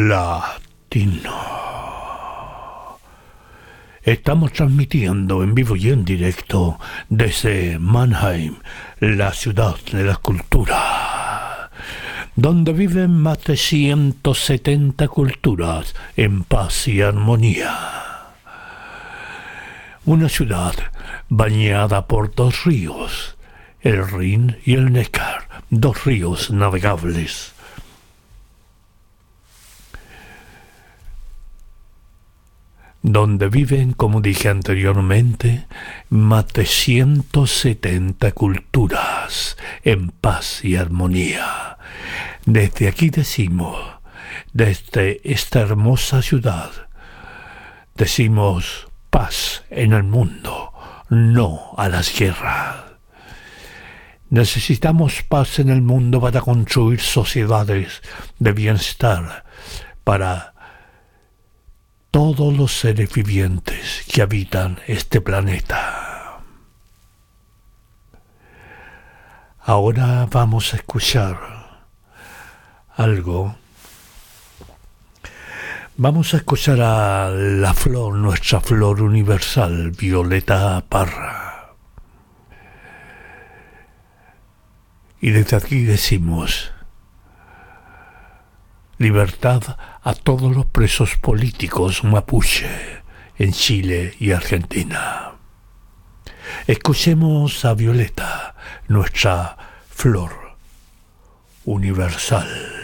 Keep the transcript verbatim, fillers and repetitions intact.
Latino. Estamos transmitiendo en vivo y en directo desde Mannheim, la ciudad de la cultura, donde viven más de ciento setenta culturas en paz y armonía. Una ciudad bañada por dos ríos, el Rin y el Neckar, dos ríos navegables. Donde viven, como dije anteriormente, más de ciento setenta culturas en paz y armonía. Desde aquí decimos, desde esta hermosa ciudad, decimos paz en el mundo, no a las guerras. Necesitamos paz en el mundo para construir sociedades de bienestar para todos los seres vivientes que habitan este planeta. Ahora vamos a escuchar algo. Vamos a escuchar a la flor, nuestra flor universal, Violeta Parra. Y desde aquí decimos: libertad a todos los presos políticos mapuche en Chile y Argentina. Escuchemos a Violeta, nuestra flor universal.